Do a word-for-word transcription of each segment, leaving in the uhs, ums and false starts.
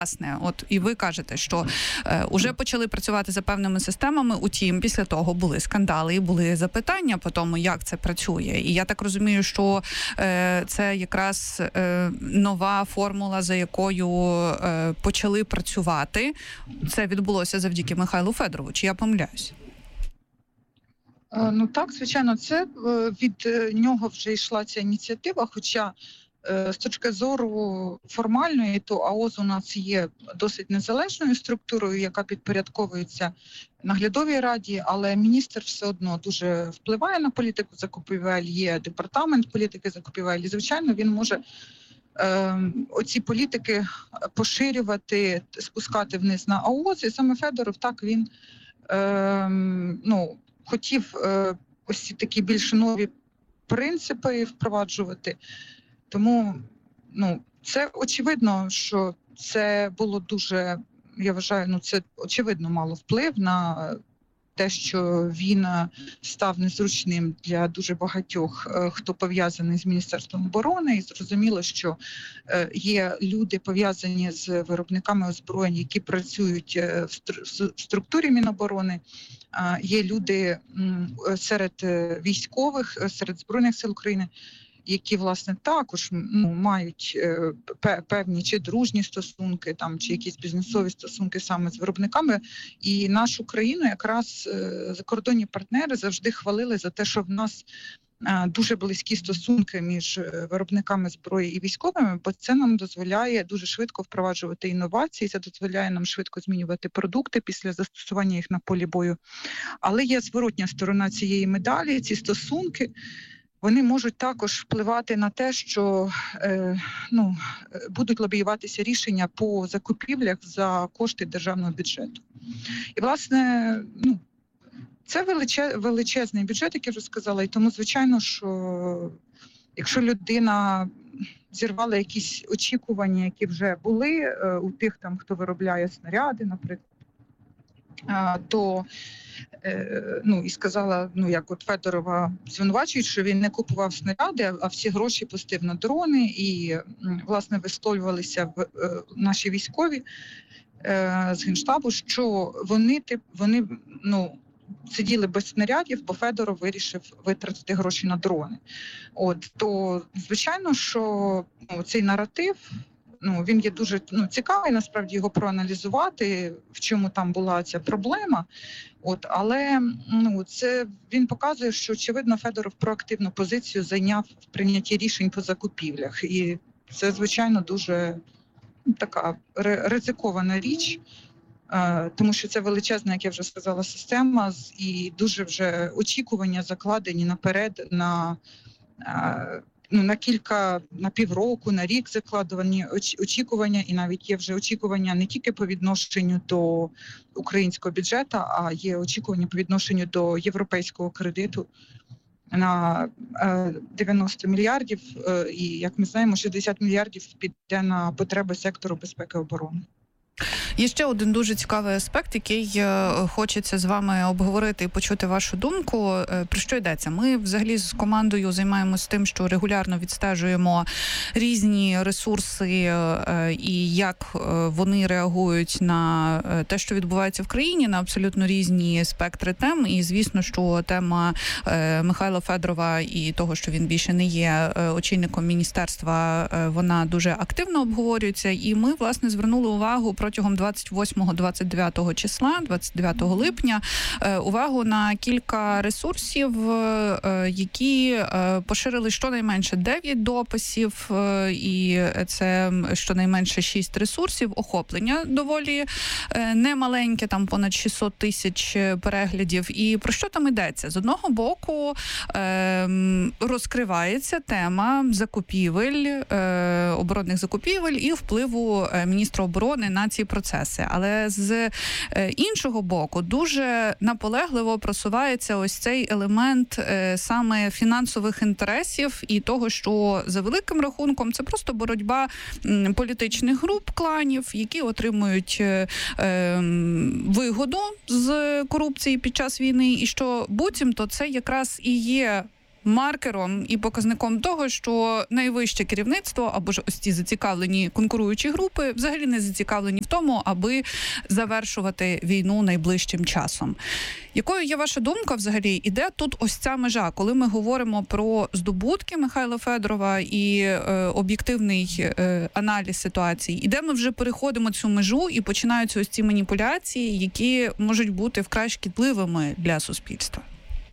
Власне, от і ви кажете, що е, уже почали працювати за певними системами, утім, після того були скандали і були запитання по тому, як це працює. І я так розумію, що е, це якраз е, нова формула, за якою е, почали працювати. Це відбулося завдяки Михайлу Федорову. Чи я помиляюсь? Ну так, звичайно, це від нього вже йшла ця ініціатива, хоча з точки зору формальної, то АОЗ у нас є досить незалежною структурою, яка підпорядковується наглядовій раді, але міністр все одно дуже впливає на політику закупівель, є департамент політики закупівель, і, звичайно, він може е, оці політики поширювати, спускати вниз на АОЗ, і саме Федоров, так, він е, ну, хотів е, ось такі більш нові принципи впроваджувати. Тому, ну, це очевидно, що це було дуже, я вважаю, ну, це очевидно мало вплив на те, що він став незручним для дуже багатьох, хто пов'язаний з Міністерством оборони. І зрозуміло, що є люди, пов'язані з виробниками озброєнь, які працюють в структурі Міноборони. Є люди серед військових, серед Збройних сил України, які, власне, також, ну, мають е, певні чи дружні стосунки, там, чи якісь бізнесові стосунки саме з виробниками. І нашу країну якраз е, закордонні партнери завжди хвалили за те, що в нас е, дуже близькі стосунки між виробниками зброї і військовими, бо це нам дозволяє дуже швидко впроваджувати інновації, це дозволяє нам швидко змінювати продукти після застосування їх на полі бою. Але є зворотня сторона цієї медалі, ці стосунки, вони можуть також впливати на те, що е, ну, будуть лобіюватися рішення по закупівлях за кошти державного бюджету. І, власне, ну, це величез, величезний бюджет, як я вже сказала, і тому, звичайно, що якщо людина зірвала якісь очікування, які вже були е, у тих, там, хто виробляє снаряди, наприклад, то, ну, і сказала, ну, як от Федорова звинувачують, що він не купував снаряди, а всі гроші пустив на дрони, і, власне, висловлювалися в наші військові з Генштабу, що вони, вони, ну, сиділи без снарядів, бо Федоров вирішив витратити гроші на дрони. От, то, звичайно, що, ну, цей наратив, ну, він є дуже, ну, цікавий, насправді, його проаналізувати, в чому там була ця проблема. От, але, ну, це він показує, що, очевидно, Федоров проактивну позицію зайняв в прийнятті рішень по закупівлях. І це, звичайно, дуже, ну, така ризикована річ, е, тому що це величезна, як я вже сказала, система, і дуже вже очікування закладені наперед на е, ну, на кілька, на півроку, на рік закладені очікування, і навіть є вже очікування не тільки по відношенню до українського бюджету, а є очікування по відношенню до європейського кредиту на дев'яносто мільярдів, і, як ми знаємо, шістдесят мільярдів піде на потреби сектору безпеки і оборони. Є ще один дуже цікавий аспект, який хочеться з вами обговорити і почути вашу думку. Про що йдеться? Ми взагалі з командою займаємося тим, що регулярно відстежуємо різні ресурси і як вони реагують на те, що відбувається в країні, на абсолютно різні спектри тем. І, звісно, що тема Михайла Федорова і того, що він більше не є очільником міністерства, вона дуже активно обговорюється. І ми, власне, звернули увагу протягом двадцять восьмого - двадцять дев'ятого числа, двадцять дев'ятого липня, увагу на кілька ресурсів, які поширили щонайменше дев'ять дописів, і це щонайменше шість ресурсів, охоплення доволі немаленьке, там понад шістсот тисяч переглядів. І про що там йдеться? З одного боку, розкривається тема закупівель, оборонних закупівель і впливу міністра оборони на ці процеси. Але з іншого боку, дуже наполегливо просувається ось цей елемент саме фінансових інтересів і того, що за великим рахунком це просто боротьба політичних груп, кланів, які отримують вигоду з корупції під час війни, і що буцімто це якраз і є маркером і показником того, що найвище керівництво або ж ось ці зацікавлені конкуруючі групи взагалі не зацікавлені в тому, аби завершувати війну найближчим часом. Якою є ваша думка взагалі? І де тут ось ця межа, коли ми говоримо про здобутки Михайла Федорова і е, об'єктивний е, аналіз ситуації? І де ми вже переходимо цю межу і починаються ось ці маніпуляції, які можуть бути вкрай шкідливими для суспільства?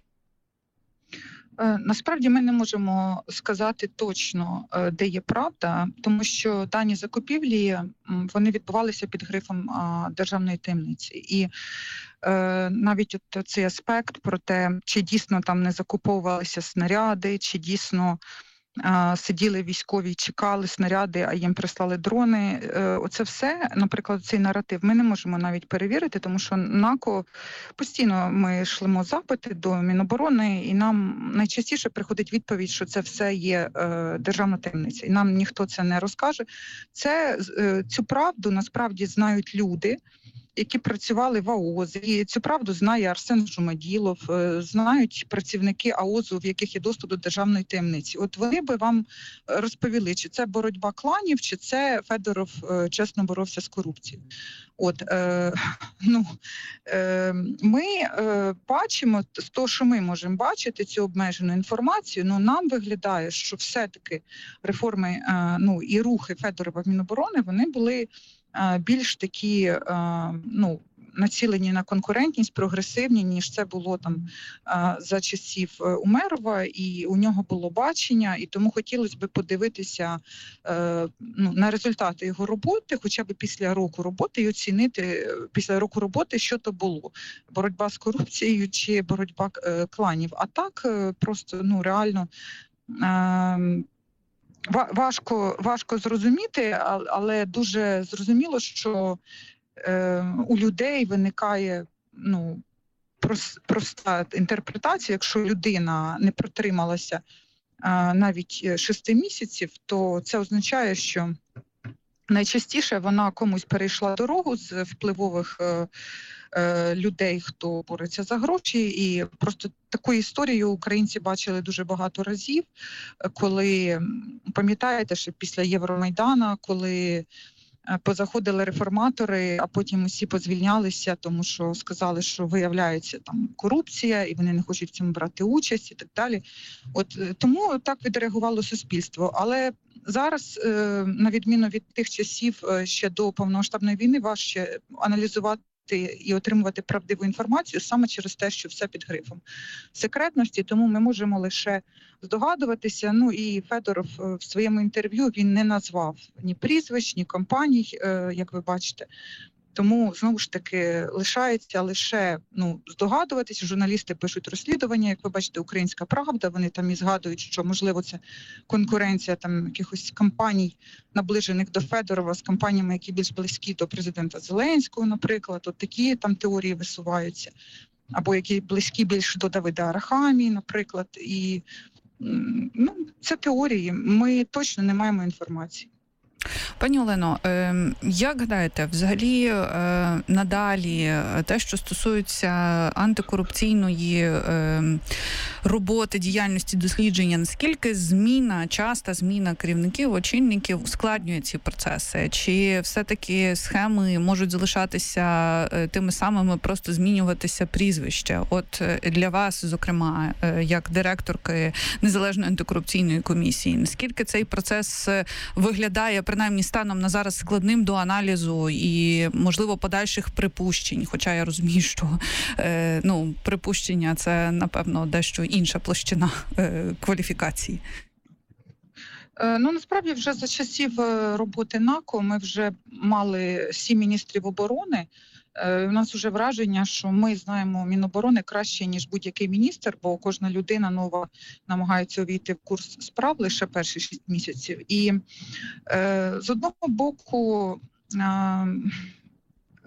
Насправді ми не можемо сказати точно, де є правда, тому що дані закупівлі, вони відбувалися під грифом державної таємниці. І навіть от цей аспект про те, чи дійсно там не закуповувалися снаряди, чи дійсно сиділи військові, чекали снаряди, а їм прислали дрони. Оце все, наприклад, цей наратив ми не можемо навіть перевірити, тому що НАКО постійно ми шлемо запити до Міноборони, і нам найчастіше приходить відповідь, що це все є державна таємниця, і нам ніхто це не розкаже. Це, цю правду насправді знають люди, які працювали в АОЗ. І цю правду знає Арсен Жумаділов, знають працівники АОЗу, в яких є доступ до державної таємниці. От вони би вам розповіли, чи це боротьба кланів, чи це Федоров чесно боровся з корупцією. От, е, ну, е, ми е, бачимо, з того, що ми можемо бачити, цю обмежену інформацію, ну, нам виглядає, що все-таки реформи е, ну, і рухи Федорова в Міноборони, вони були більш такі, ну, націлені на конкурентність, прогресивні, ніж це було там за часів Умерова, і у нього було бачення, і тому хотілося б подивитися ну, на результати його роботи, хоча б після року роботи, і оцінити після року роботи, що то було. Боротьба з корупцією чи боротьба кланів. А так просто, ну, реально Важко, важко зрозуміти, але дуже зрозуміло, що е, у людей виникає ну, проста інтерпретація. Якщо людина не протрималася е, навіть шести місяців, то це означає, що найчастіше вона комусь перейшла дорогу з впливових е, е, людей, хто бореться за гроші. І просто таку історію українці бачили дуже багато разів, коли, пам'ятаєте, що після Євромайдана, коли позаходили реформатори, а потім усі позвільнялися, тому що сказали, що виявляється там корупція, і вони не хочуть в цьому брати участь і так далі. От тому так відреагувало суспільство. Але зараз, на відміну від тих часів ще до повномасштабної війни, важче аналізувати і отримувати правдиву інформацію саме через те, що все під грифом секретності, тому ми можемо лише здогадуватися. Ну і Федоров в своєму інтерв'ю він не назвав ні прізвищ, ні компаній, як ви бачите. Тому, знову ж таки, лишається лише ну, здогадуватись. Журналісти пишуть розслідування, як ви бачите, «Українська правда», вони там і згадують, що, можливо, це конкуренція там якихось компаній, наближених до Федорова, з компаніями, які більш близькі до президента Зеленського, наприклад. От такі там теорії висуваються. Або які близькі більш до Давида Арахамії, наприклад. І ну, це теорії. Ми точно не маємо інформації. Пані Олено, як гадаєте, взагалі надалі те, що стосується антикорупційної роботи, діяльності, дослідження, наскільки зміна, часта зміна керівників, очільників ускладнює ці процеси? Чи все-таки схеми можуть залишатися тими самими, просто змінюватися прізвища? От для вас, зокрема, як директорки Незалежної антикорупційної комісії, наскільки цей процес виглядає принаймні станом на зараз складним до аналізу і, можливо, подальших припущень? Хоча я розумію, що е, ну, припущення – це, напевно, дещо інша площина е, кваліфікації. Ну, насправді, вже за часів роботи НАКО ми вже мали сім міністрів оборони. У нас вже враження, що ми знаємо Міноборони краще, ніж будь-який міністр, бо кожна людина нова намагається увійти в курс справ лише перші шість місяців. І е, з одного боку, е,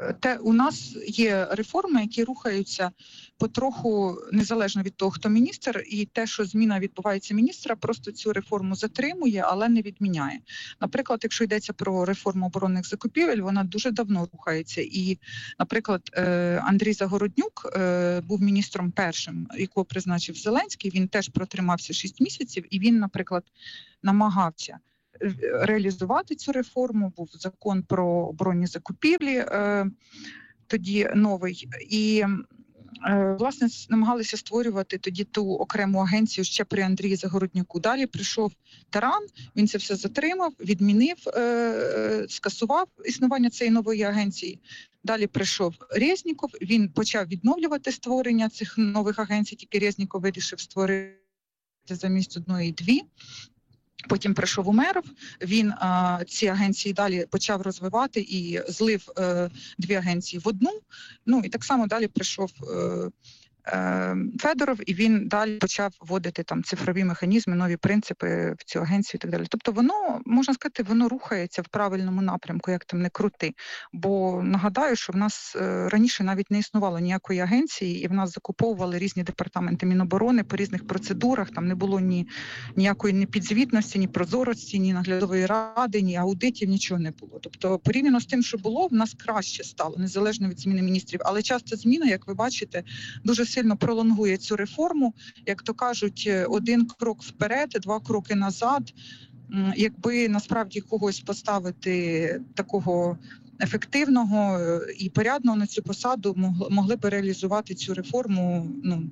те, у нас є реформи, які рухаються потроху незалежно від того, хто міністр, і те, що зміна відбувається міністра, просто цю реформу затримує, але не відміняє. Наприклад, якщо йдеться про реформу оборонних закупівель, вона дуже давно рухається. І, наприклад, Андрій Загороднюк був міністром першим, якого призначив Зеленський, він теж протримався шість місяців, і він, наприклад, намагався реалізувати цю реформу, був закон про оборонні закупівлі, е, тоді новий, і е, власне намагалися створювати тоді ту окрему агенцію ще при Андрії Загороднюку. Далі прийшов Таран, він це все затримав, відмінив, е, скасував існування цієї нової агенції. Далі прийшов Резніков, він почав відновлювати створення цих нових агенцій, тільки Резніков вирішив створити замість одної дві. Потім прийшов Умеров, він а, ці агенції далі почав розвивати і злив е, дві агенції в одну. Ну і так само далі прийшов е, е, Федоров, і він далі почав вводити там цифрові механізми, нові принципи в цю агенцію і так далі. Тобто воно, можна сказати, воно рухається в правильному напрямку, як там не крути. Бо нагадаю, що в нас е, раніше навіть не існувало ніякої агенції, і в нас закуповували різні департаменти Міноборони по різних процедурах, там не було ні ніякої ні підзвітності, ні прозорості, ні наглядової ради, ні аудитів, нічого не було. Тобто порівняно з тим, що було, в нас краще стало, незалежно від зміни міністрів. Але часто зміна, як ви бачите, дуже сильно пролонгує цю реформу. Як то кажуть, один крок вперед, два кроки назад. Якби насправді когось поставити такого ефективного і порядного на цю посаду, могли б реалізувати цю реформу, ну,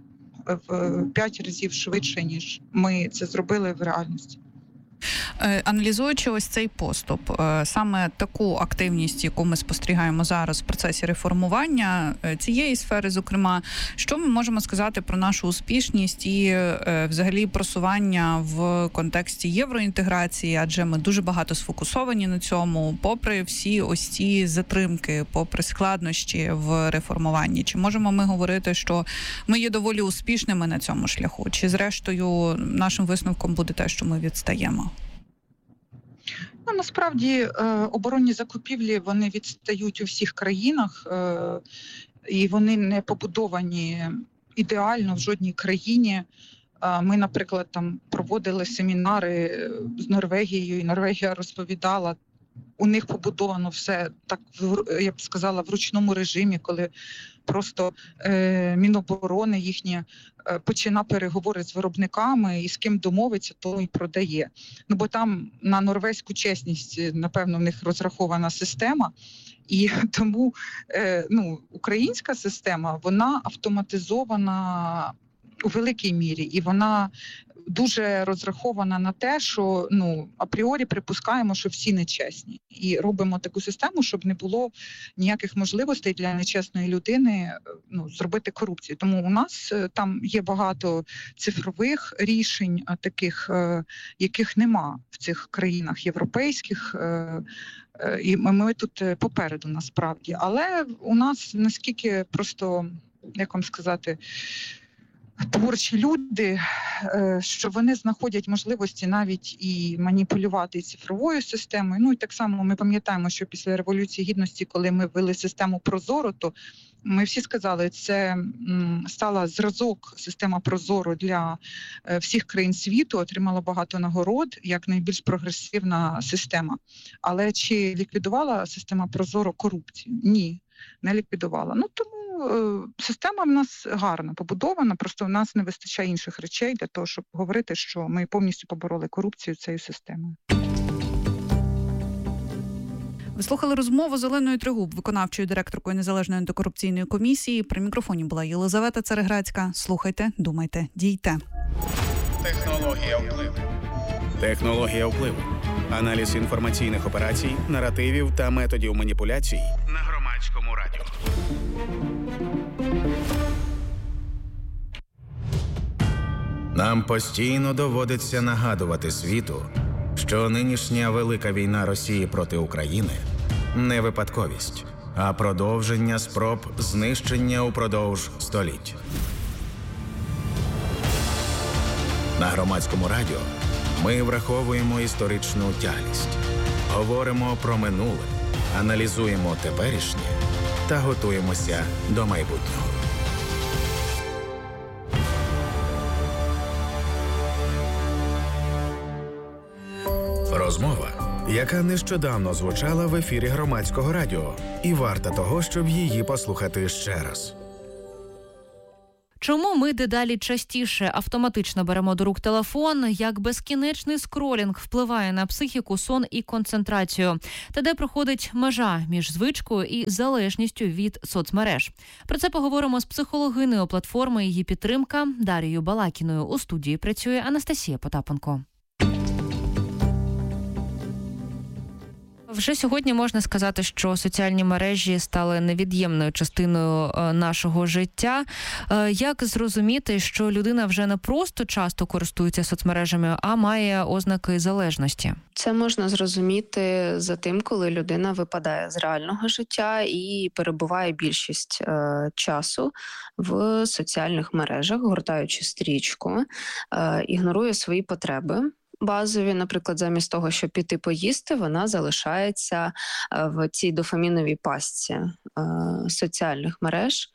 в п'ять разів швидше, ніж ми це зробили в реальності. Аналізуючи ось цей поступ, саме таку активність, яку ми спостерігаємо зараз в процесі реформування цієї сфери, зокрема, що ми можемо сказати про нашу успішність і взагалі просування в контексті євроінтеграції, адже ми дуже багато сфокусовані на цьому, попри всі ось ці затримки, попри складнощі в реформуванні. Чи можемо ми говорити, що ми є доволі успішними на цьому шляху? Чи зрештою нашим висновком буде те, що ми відстаємо? Ну, насправді оборонні закупівлі, вони відстають у всіх країнах, і вони не побудовані ідеально в жодній країні. Ми, наприклад, там проводили семінари з Норвегією, і Норвегія розповідала, у них побудовано все так, я б сказала, в ручному режимі, коли просто е, Міноборони їхнє е, починає переговори з виробниками і з ким домовиться, то і продає. Ну, бо там на норвезьку чесність, напевно, в них розрахована система, і тому е, ну, українська система, вона автоматизована у великій мірі, і вона дуже розрахована на те, що ну апріорі припускаємо, що всі нечесні, і робимо таку систему, щоб не було ніяких можливостей для нечесної людини ну зробити корупцію. Тому у нас там є багато цифрових рішень, таких яких нема в цих країнах європейських. І ми тут попереду насправді, але у нас наскільки просто, як вам сказати, творчі люди, що вони знаходять можливості навіть і маніпулювати цифровою системою. Ну і так само ми пам'ятаємо, що після Революції Гідності, коли ми ввели систему Прозоро, то ми всі сказали, це стала зразок, система Прозоро для всіх країн світу, отримала багато нагород, як найбільш прогресивна система. Але чи ліквідувала система Прозоро корупцію? Ні, не ліквідувала. Ну тому система в нас гарно побудована, просто в нас не вистачає інших речей для того, щоб говорити, що ми повністю побороли корупцію цією системою. Ви слухали розмову з Оленою Трегуб, виконавчою директоркою Незалежної антикорупційної комісії. При мікрофоні була Єлизавета Цареградська. Слухайте, думайте, дійте. Технологія впливу. Технологія впливу. Аналіз інформаційних операцій, наративів та методів маніпуляцій на Громадському радіо. Нам постійно доводиться нагадувати світу, що нинішня велика війна Росії проти України не випадковість, а продовження спроб знищення упродовж століть. На Громадському радіо ми враховуємо історичну тяглість, говоримо про минуле Аналізуємо теперішнє та готуємося до майбутнього. Розмова, яка нещодавно звучала в ефірі Громадського радіо, і варта того, щоб її послухати ще раз. Чому ми дедалі частіше автоматично беремо до рук телефон, як безкінечний скролінг впливає на психіку, сон і концентрацію? Та де проходить межа між звичкою і залежністю від соцмереж? Про це поговоримо з психологинею платформи «Її підтримка» Дарією Балакіною. У студії працює Анастасія Потапенко. Вже сьогодні можна сказати, що соціальні мережі стали невід'ємною частиною нашого життя. Як зрозуміти, що людина вже не просто часто користується соцмережами, а має ознаки залежності? Це можна зрозуміти за тим, коли людина випадає з реального життя і перебуває більшість е, часу в соціальних мережах, гортаючи стрічку, е, ігнорує свої потреби базові, наприклад, замість того, щоб піти поїсти, вона залишається в цій дофаміновій пастці е, соціальних мереж.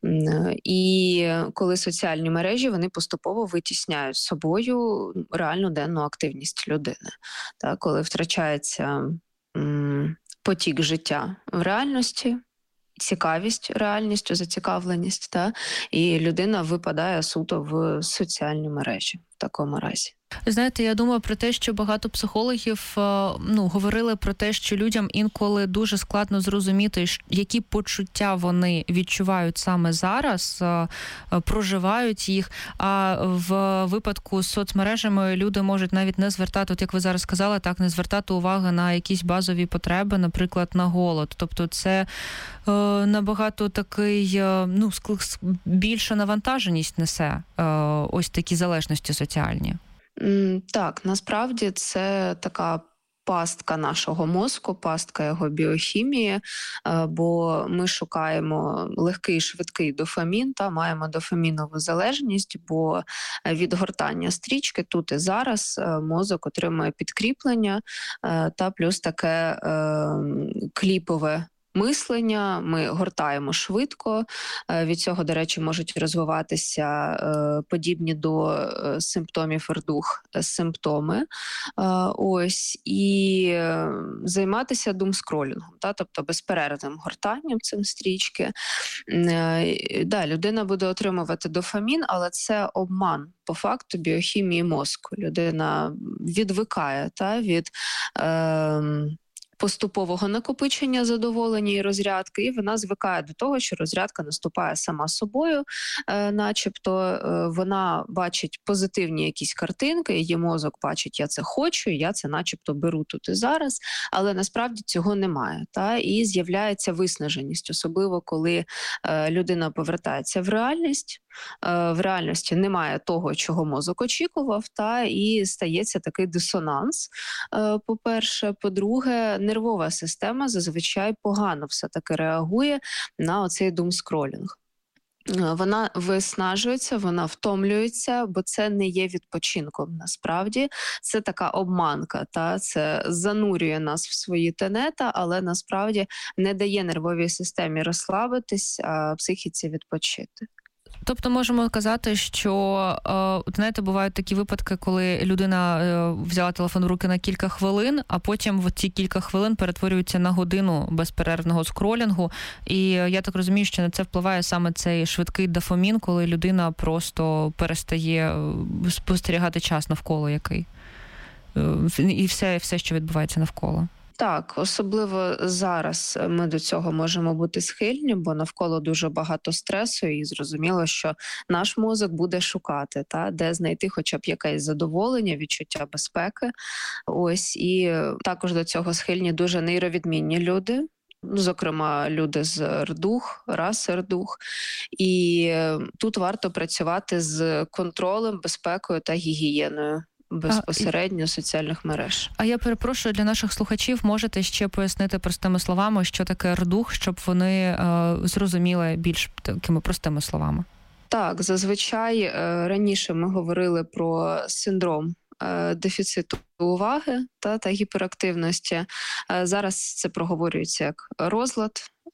І коли соціальні мережі, вони поступово витісняють собою реальну денну активність людини. Так, коли втрачається м, потік життя в реальності, цікавість реальністю, зацікавленість, та, і людина випадає суто в соціальні мережі в такому разі. Знаєте, я думаю про те, що багато психологів ну, говорили про те, що людям інколи дуже складно зрозуміти, які почуття вони відчувають саме зараз, проживають їх, а в випадку з соцмережами люди можуть навіть не звертати, от як ви зараз сказали, так, не звертати уваги на якісь базові потреби, наприклад, на голод. Тобто це е, набагато такий, е, ну, більша навантаженість несе е, ось такі залежності соціальні. Так, насправді це така пастка нашого мозку, пастка його біохімії, бо ми шукаємо легкий, швидкий дофамін, та маємо дофамінову залежність, бо від гортання стрічки тут і зараз мозок отримує підкріплення та плюс таке кліпове мислення, ми гортаємо швидко, від цього, до речі, можуть розвиватися подібні до симптомів РДУХ симптоми. Ось, і займатися думскролінгом, та, тобто безперервним гортанням цим стрічки. Да, людина буде отримувати дофамін, але це обман по факту біохімії мозку. Людина відвикає, та, від е, поступового накопичення задоволення і розрядки, і вона звикає до того, що розрядка наступає сама собою, е, начебто е, вона бачить позитивні якісь картинки, її мозок бачить, я це хочу, я це начебто беру тут і зараз, але насправді цього немає. Та? І з'являється виснаженість, особливо коли е, людина повертається в реальність, е, в реальності немає того, чого мозок очікував, та? І стається такий дисонанс, е, по-перше. По-друге, нервова система зазвичай погано все-таки реагує на оцей думскролінг. Вона виснажується, вона втомлюється, бо це не є відпочинком насправді. Це така обманка, та? Це занурює нас в свої тенета, але насправді не дає нервовій системі розслабитись, а психіці відпочити. Тобто можемо казати, що, знаєте, бувають такі випадки, коли людина взяла телефон в руки на кілька хвилин, а потім в ці кілька хвилин перетворюються на годину безперервного скролінгу. І я так розумію, що на це впливає саме цей швидкий дофамін, коли людина просто перестає спостерігати час навколо який. І все, все, що відбувається навколо. Так, особливо зараз ми до цього можемо бути схильні, бо навколо дуже багато стресу, і зрозуміло, що наш мозок буде шукати, та, де знайти хоча б якесь задоволення, відчуття безпеки. Ось, і також до цього схильні дуже нейровідмінні люди, зокрема люди з РДУХ, раси РДУХ. І тут варто працювати з контролем, безпекою та гігієною безпосередньо соціальних мереж. А я перепрошую, для наших слухачів можете ще пояснити простими словами, що таке РДУХ, щоб вони е, зрозуміли більш такими простими словами? Так, зазвичай е, раніше ми говорили про синдром е, дефіциту уваги та, та гіперактивності. Е, зараз це проговорюється як розлад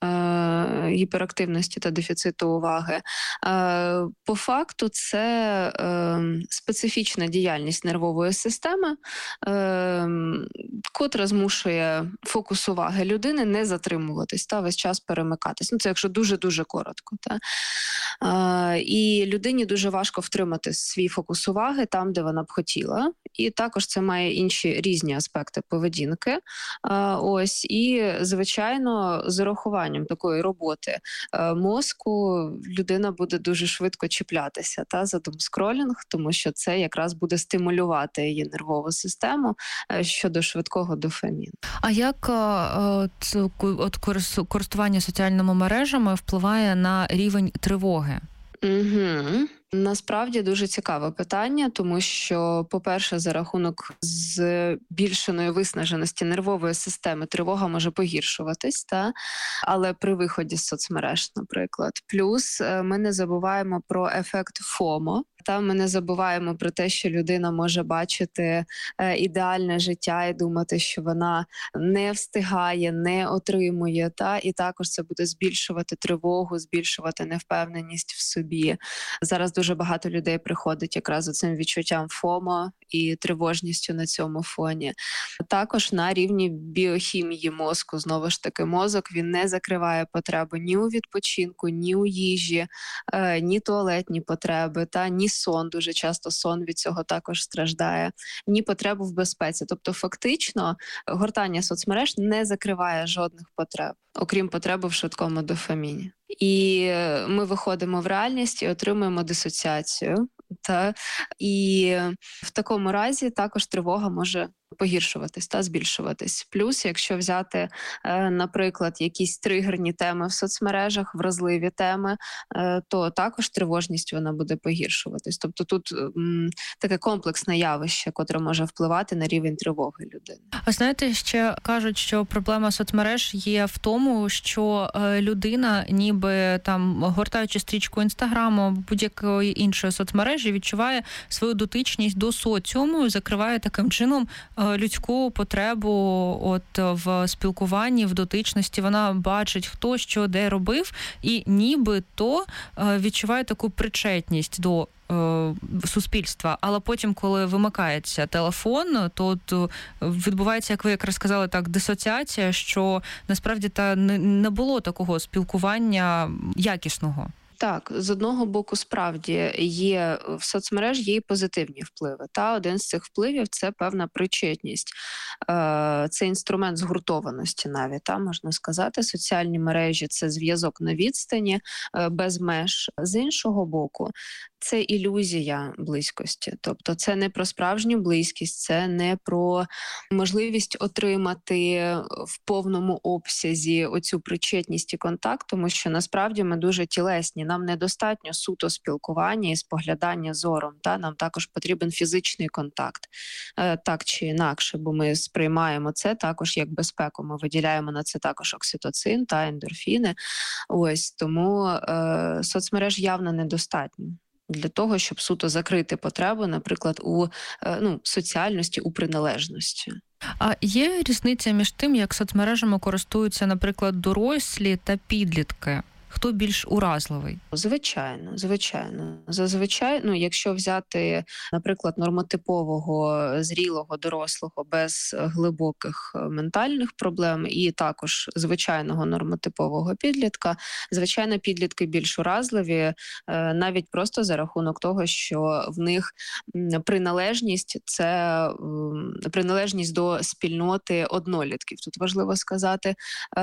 е, гіперактивності та дефіциту уваги. Е, по факту це е, специфічна діяльність нервової системи, е, котра змушує фокус уваги людини не затримуватись та весь час перемикатись. Ну, це якщо дуже-дуже коротко. Та. Е, і людині дуже важко втримати свій фокус уваги там, де вона б хотіла. І також це має інші різні аспекти поведінки. Е, ось, і, звичайно, з урахуванням такої роботи е, мозку людина буде дуже швидко чіплятися та, за думскролінг, тому що це якраз буде стимулювати її нервову систему е, щодо швидкого дофаміну. А як е, це, от корис- користування соціальними мережами впливає на рівень тривоги? Угу. Насправді дуже цікаве питання, тому що, по-перше, за рахунок збільшеної виснаженості нервової системи тривога може погіршуватись, та? Але при виході з соцмереж, наприклад. Плюс ми не забуваємо про ефект ФОМО. Там ми не забуваємо про те, що людина може бачити е, ідеальне життя і думати, що вона не встигає, не отримує. Та? І також це буде збільшувати тривогу, збільшувати невпевненість в собі. Зараз дуже багато людей приходить якраз з цим відчуттям ФОМО і тривожністю на цьому фоні. Також на рівні біохімії мозку, знову ж таки, мозок, він не закриває потреби ні у відпочинку, ні у їжі, е, ні туалетні потреби, та ні сон, дуже часто сон від цього також страждає, ні потребу в безпеці. Тобто фактично гортання соцмереж не закриває жодних потреб, окрім потреби в швидкому дофаміні. І ми виходимо в реальність і отримуємо дисоціацію. Та, і в такому разі також тривога може погіршуватись та збільшуватись. Плюс, якщо взяти, е, наприклад, якісь тригерні теми в соцмережах, вразливі теми, е, то також тривожність вона буде погіршуватись. Тобто тут м, таке комплексне явище, котре може впливати на рівень тривоги людини. А знаєте, ще кажуть, що проблема соцмереж є в тому, що е, людина, ніби там гортаючи стрічку Інстаграму, будь-якої іншої соцмережі, відчуває свою дотичність до соціуму і закриває таким чином людську потребу от в спілкуванні, в дотичності. Вона бачить, хто що де робив, і нібито відчуває таку причетність до е, суспільства. Але потім, коли вимикається телефон, то от відбувається, як ви якраз сказали, так, дисоціація, що насправді та не, не було такого спілкування якісного. Так, з одного боку, справді є в соцмереж є і позитивні впливи. Та один з цих впливів це певна причетність. Це інструмент згуртованості навіть, та можна сказати. Соціальні мережі це зв'язок на відстані, без меж. З іншого боку, це ілюзія близькості. Тобто це не про справжню близькість, це не про можливість отримати в повному обсязі оцю причетність і контакт, тому що насправді ми дуже тілесні. Нам недостатньо суто спілкування і споглядання зором. Та? Нам також потрібен фізичний контакт, е, так чи інакше, бо ми сприймаємо це також як безпеку. Ми виділяємо на це також окситоцин та ендорфіни. Ось тому е, соцмереж явно недостатньо для того, щоб суто закрити потребу, наприклад, у е, ну, соціальності, у приналежності. А є різниця між тим, як соцмережами користуються, наприклад, дорослі та підлітки? Хто більш уразливий? Звичайно, звичайно. Зазвичай, ну, якщо взяти, наприклад, нормотипового, зрілого, дорослого, без глибоких ментальних проблем і також звичайного нормотипового підлітка, звичайно, підлітки більш уразливі, навіть просто за рахунок того, що в них приналежність – це приналежність до спільноти однолітків. Тут важливо сказати,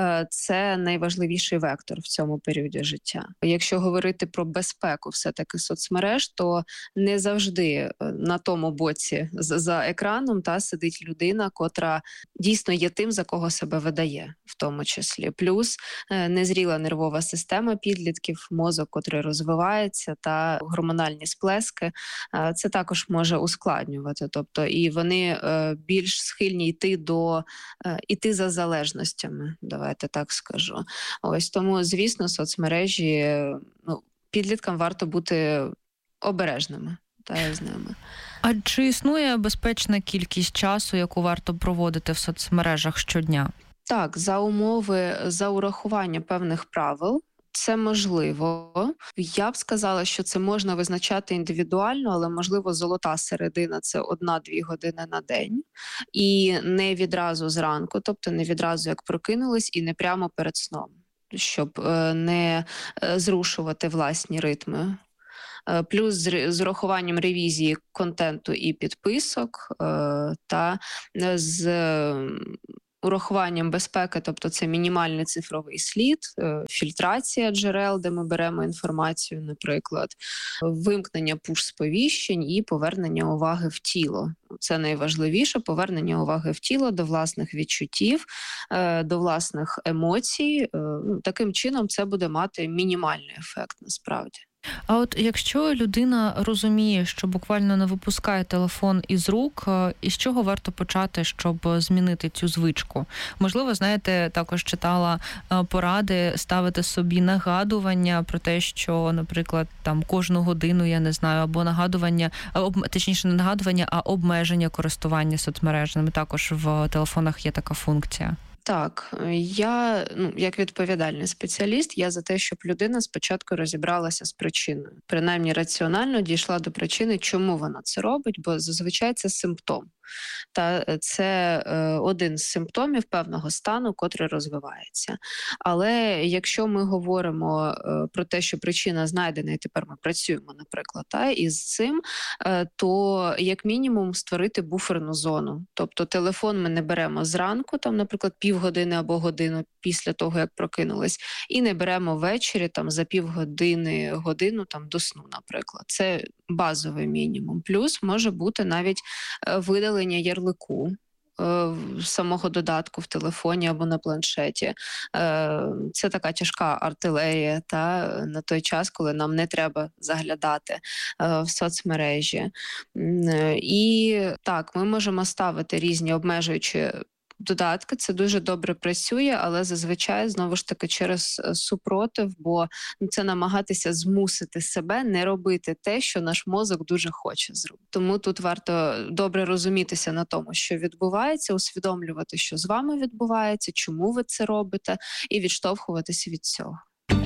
це найважливіший вектор в цьому періоді життя. Якщо говорити про безпеку все-таки соцмереж, то не завжди на тому боці за екраном та сидить людина, котра дійсно є тим, за кого себе видає, в тому числі. Плюс незріла нервова система підлітків, мозок, котрий розвивається, та гормональні сплески. Це також може ускладнювати. Тобто і вони більш схильні йти до йти за залежностями, давайте так скажу. Ось тому, звісно, соцмережі, ну, підліткам варто бути обережними та з ними. А чи існує безпечна кількість часу, яку варто проводити в соцмережах щодня? Так, за умови, за урахування певних правил, це можливо. Я б сказала, що це можна визначати індивідуально, але, можливо, золота середина – це одна-дві години на день. І не відразу зранку, тобто не відразу, як прокинулись, і не прямо перед сном, щоб не зрушувати власні ритми. Плюс з урахуванням ревізії контенту і підписок, та з урахуванням безпеки, тобто це мінімальний цифровий слід, фільтрація джерел, де ми беремо інформацію, наприклад, вимкнення пуш-сповіщень і повернення уваги в тіло. Це найважливіше – повернення уваги в тіло до власних відчуттів, до власних емоцій. Таким чином це буде мати мінімальний ефект насправді. А от якщо людина розуміє, що буквально не випускає телефон із рук, із чого варто почати, щоб змінити цю звичку? Можливо, знаєте, також читала поради ставити собі нагадування про те, що, наприклад, там кожну годину, я не знаю, або нагадування, об, точніше не нагадування, а обмеження користування соцмережами. Також в телефонах є така функція. Так, я, ну, як відповідальний спеціаліст, я за те, щоб людина спочатку розібралася з причиною. Принаймні раціонально дійшла до причини, чому вона це робить, бо зазвичай це симптом. Та це е, один з симптомів певного стану, котрий розвивається. Але якщо ми говоримо е, про те, що причина знайдена, і тепер ми працюємо, наприклад, та, із цим, е, то як мінімум створити буферну зону. Тобто телефон ми не беремо зранку, там, наприклад, півгодини або годину після того, як прокинулись, і не беремо ввечері там, за півгодини, годину там, до сну, наприклад. Це базовий мінімум. Плюс може бути навіть видалення ярлику е, самого додатку в телефоні або на планшеті. Е, це така тяжка артилерія та, на той час, коли нам не треба заглядати е, в соцмережі. Е, і так, ми можемо ставити різні обмежуючі додатки, це дуже добре працює, але зазвичай, знову ж таки, через супротив, бо це намагатися змусити себе не робити те, що наш мозок дуже хоче зробити. Тому тут варто добре розумітися на тому, що відбувається, усвідомлювати, що з вами відбувається, чому ви це робите, і відштовхуватися від цього.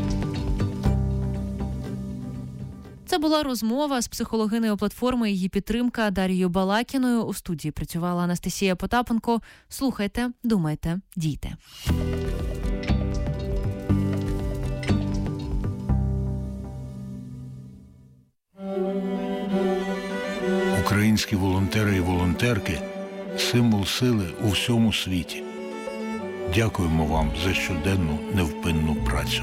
Це була розмова з психологинею платформи «Її підтримка» Дарією Балакіною. У студії працювала Анастасія Потапенко. Слухайте, думайте, дійте. Українські волонтери і волонтерки – символ сили у всьому світі. Дякуємо вам за щоденну невпинну працю.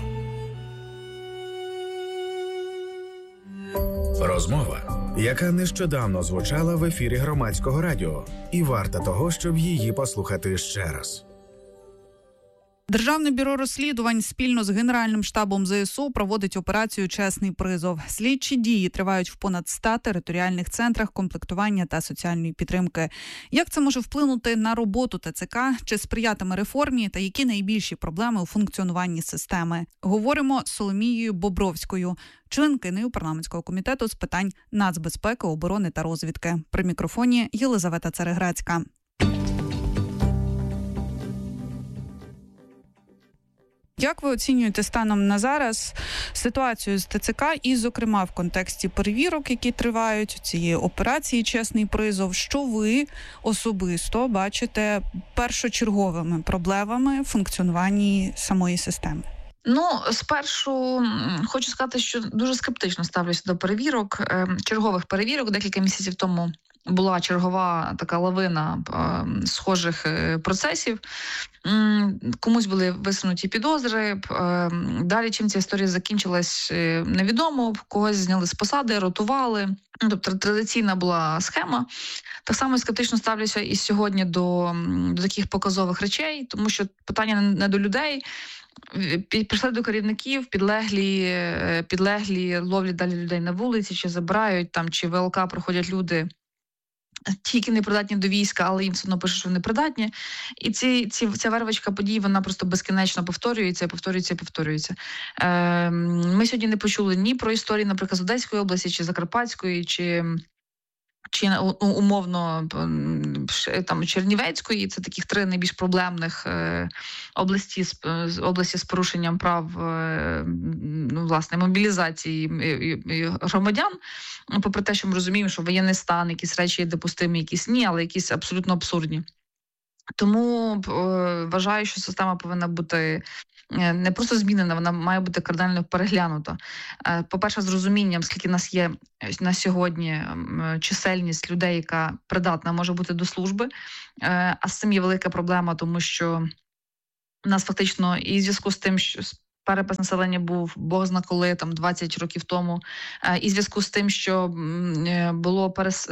Розмова, яка нещодавно звучала в ефірі Громадського радіо, і варта того, щоб її послухати ще раз. Державне бюро розслідувань спільно з Генеральним штабом зе ес у проводить операцію «Чесний призов». Слідчі дії тривають в понад ста територіальних центрах комплектування та соціальної підтримки. Як це може вплинути на роботу те це ка? Чи сприятиме реформі? Та які найбільші проблеми у функціонуванні системи? Говоримо з Соломією Бобровською, членкинею парламентського комітету з питань нацбезпеки, оборони та розвідки. При мікрофоні Єлизавета Цареградська. Як ви оцінюєте станом на зараз ситуацію з те це ка і, зокрема, в контексті перевірок, які тривають, цієї операції «Чесний призов», що ви особисто бачите першочерговими проблемами в функціонуванні самої системи? Ну, спершу хочу сказати, що дуже скептично ставлюся до перевірок, чергових перевірок. Декілька місяців тому була чергова така лавина е, схожих е, процесів. М, комусь були висунуті підозри. Е, далі, чим ця історія закінчилась, е, невідомо. Когось зняли з посади, ротували. Тобто традиційна була схема. Так само скептично ставлюся і сьогодні до, до таких показових речей, тому що питання не до людей. Прийшли до керівників, підлеглі, підлеглі ловлять далі людей на вулиці, чи забирають там, чи ВЛК проходять люди ті, які не придатні до війська, але їм все одно пишуть, що вони придатні. І ці, ці, ця вервочка подій, вона просто безкінечно повторюється, повторюється і повторюється. Е, ми сьогодні не почули ні про історії, наприклад, з Одеської області, чи Закарпатської, чи... чи умовно там Чернівецької, це таких три найбільш проблемних е, області з області з порушенням прав е, ну, власне мобілізації і, і, і громадян. Попри те, що ми розуміємо, що воєнний стан, якісь речі є допустимі, якісь ні, але якісь абсолютно абсурдні. Тому е, вважаю, що система повинна бути не просто змінена, вона має бути кардинально переглянута. По-перше, з розумінням, скільки нас є на сьогодні чисельність людей, яка придатна може бути до служби, а з цим є велика проблема, тому що у нас фактично і в зв'язку з тим, що перепис населення був бог зна коли, там двадцять років тому, і в зв'язку з тим, що було перес...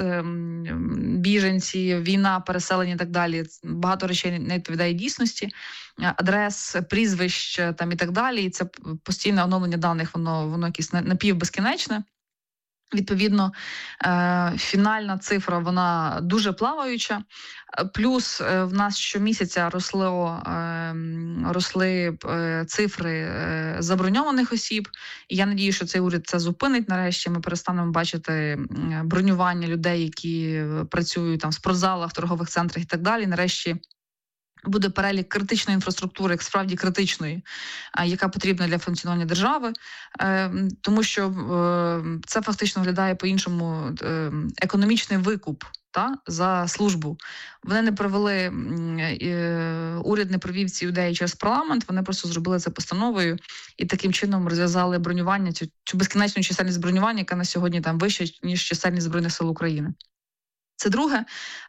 біженці, війна, переселення і так далі, багато речей не відповідає дійсності, адрес, прізвищ там і так далі, і це постійне оновлення даних, воно, воно якесь напівбезкінечне. Відповідно, е, фінальна цифра, вона дуже плаваюча. Плюс е, в нас щомісяця росло, е, росли е, цифри е, заброньованих осіб. І я надію, що цей уряд це зупинить нарешті. Ми перестанемо бачити бронювання людей, які працюють там в спортзалах, торгових центрах і так далі. Нарешті буде перелік критичної інфраструктури, як справді критичної, яка потрібна для функціонування держави, тому що це фактично виглядає по-іншому економічний викуп та, за службу. Вони не провели, уряд не провів ці ідеї через парламент, вони просто зробили це постановою і таким чином розв'язали бронювання, цю, цю безкінечну чисельність бронювання, яка на сьогодні там вища, ніж чисельність Збройних сил України. Це друге,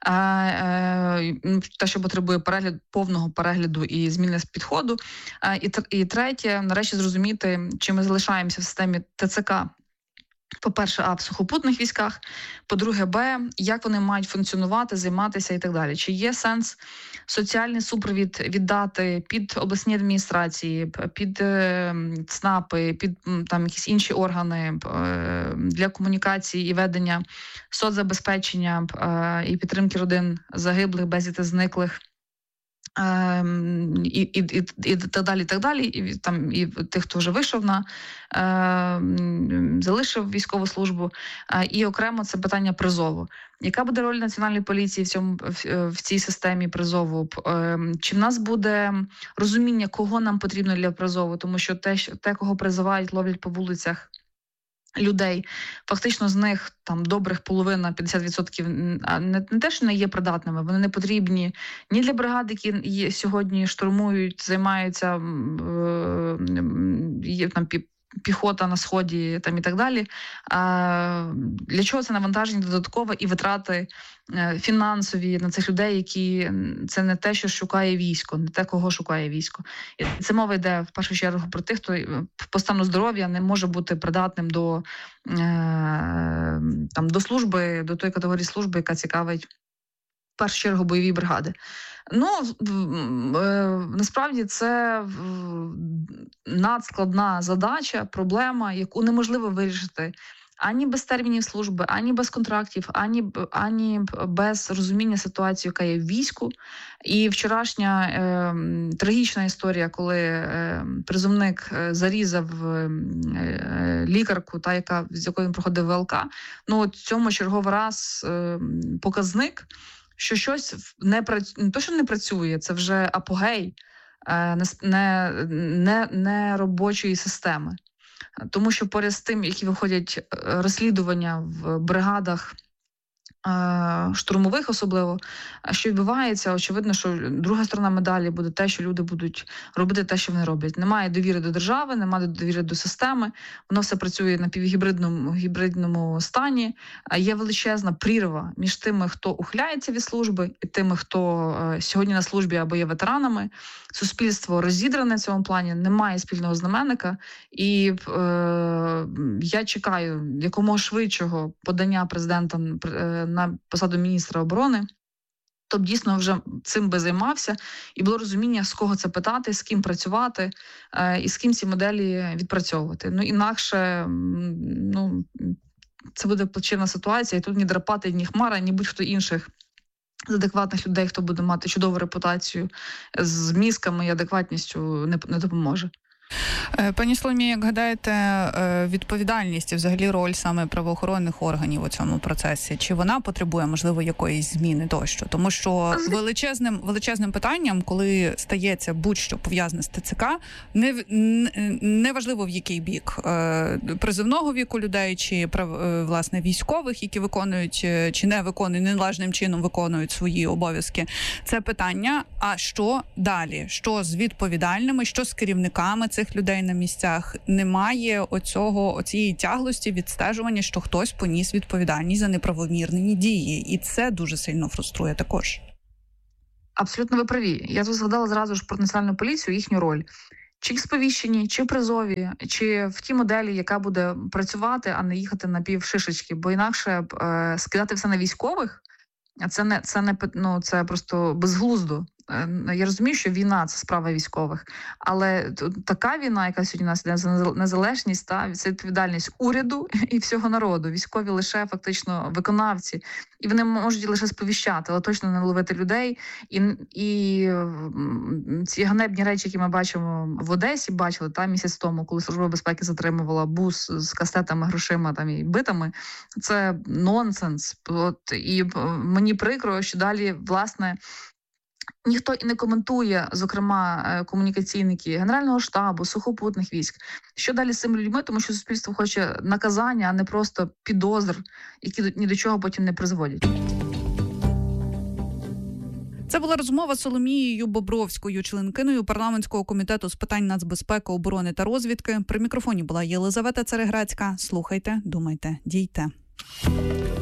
те, що потребує перегляд, повного перегляду і зміни з підходу. І третє, нарешті зрозуміти, чи ми залишаємося в системі ТЦК, по-перше, а в сухопутних військах, по-друге, б, як вони мають функціонувати, займатися і так далі. Чи є сенс соціальний супровід віддати під обласні адміністрації, під е, ЦНАПи, під там якісь інші органи е, для комунікації і ведення соцзабезпечення е, і підтримки родин загиблих, безвісти зниклих, Е, і, і, і, і так далі, і так далі, і, там, і тих, хто вже вийшов на, е, залишив військову службу, е, і окремо це питання призову. Яка буде роль Національної поліції в, цьому, в, в цій системі призову? Е, чи в нас буде розуміння, кого нам потрібно для призову? Тому що те, те кого призивають, ловлять по вулицях людей, фактично з них там добрих половина, п'ятдесят відсотків, не, не те, що не є придатними, вони не потрібні ні для бригад, які є, сьогодні штурмують, займаються є, там, піхота на Сході там, і так далі. А, для чого це навантаження додаткове і витрати е, фінансові на цих людей, які це не те, що шукає військо, не те, кого шукає військо. І це мова йде в першу чергу про тих, хто по стану здоров'я не може бути придатним до, е, там, до служби, до тої категорії служби, яка цікавить в першу чергу бойові бригади. Ну, насправді це надскладна задача, проблема, яку неможливо вирішити ані без термінів служби, ані без контрактів, ані, ані без розуміння ситуації, яка є в війську. І вчорашня е, трагічна історія, коли е, призовник зарізав е, лікарку, та, яка, з якою він проходив ВЛК, ну, от цьому черговий раз е, показник, що щось не працює, не то, що не працює, це вже апогей е, не, не, не робочої системи. Тому що поряд з тим, які виходять розслідування в бригадах штурмових особливо, що відбувається, очевидно, що друга сторона медалі буде те, що люди будуть робити те, що вони роблять. Немає довіри до держави, немає довіри до системи, воно все працює на півгібридному гібридному стані. Є величезна прірва між тими, хто ухиляється від служби, і тими, хто сьогодні на службі або є ветеранами. Суспільство розідране в цьому плані, немає спільного знаменника. І е, я чекаю якомога швидшого подання президента на посаду міністра оборони, то б дійсно вже цим би займався, і було розуміння, з кого це питати, з ким працювати, е, і з ким ці моделі відпрацьовувати. Ну, інакше, ну, це буде плачевна ситуація, і тут ні Драпати, ні Хмара, ні будь-хто інших з адекватних людей, хто буде мати чудову репутацію з мізками і адекватністю, не, не допоможе. Пані Соломія, як гадаєте, відповідальність і взагалі роль саме правоохоронних органів у цьому процесі, чи вона потребує, можливо, якоїсь зміни тощо? Тому що величезним, величезним питанням, коли стається будь-що пов'язане з ТЦК, не, не важливо в який бік, призовного віку людей, чи, власне, військових, які виконують, чи не виконують, неналежним чином виконують свої обов'язки. Це питання, а що далі? Що з відповідальними, що з керівниками цих людей на місцях? Немає оцього, оцієї тяглості, відстежування, що хтось поніс відповідальність за неправомірні дії. І це дуже сильно фруструє також. Абсолютно ви праві. Я тут згадала зразу ж про національну поліцію, їхню роль. Чи в сповіщенні, чи в призові, чи в тій моделі, яка буде працювати, а не їхати на півшишечки. Бо інакше е, скидати все на військових, це не, це не, ну, це просто безглуздо. Я розумію, що війна – це справа військових, але така війна, яка сьогодні у нас іде за незалежність, та, це відповідальність уряду і всього народу. Військові лише фактично виконавці, і вони можуть лише сповіщати, але точно не ловити людей. І, і ці ганебні речі, які ми бачимо в Одесі, бачили та, місяць тому, коли Служба безпеки затримувала бус з кастетами, грошима там, і битами, це нонсенс. От, і мені прикро, що далі, власне, ніхто і не коментує, зокрема, комунікаційники Генерального штабу, сухопутних військ. Що далі з цими людьми? Тому що суспільство хоче наказання, а не просто підозр, які ні до чого потім не призводять. Це була розмова з Соломією Бобровською, членкиною парламентського комітету з питань нацбезпеки, оборони та розвідки. При мікрофоні була Єлизавета Цареградська. Слухайте, думайте, дійте.